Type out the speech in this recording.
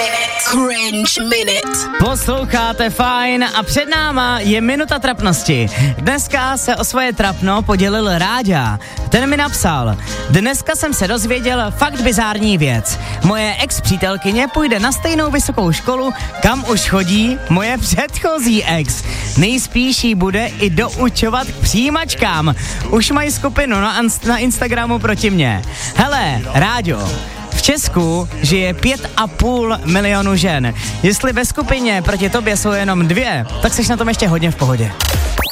Cringe Minute. Posloucháte fajn a před náma je minuta trapnosti. Dneska se o svoje trapno podělil Ráďa. Ten mi napsal: dneska jsem se dozvěděl fakt bizární věc. Moje ex-přítelkyně půjde na stejnou vysokou školu, kam už chodí moje předchozí ex. Nejspíš jí bude i doučovat k přijímačkám. Už mají skupinu na Instagramu proti mně. Hele, Ráďo, v Česku žije 5,5 milionu žen. Jestli ve skupině proti tobě jsou jenom 2, tak jsi na tom ještě hodně v pohodě.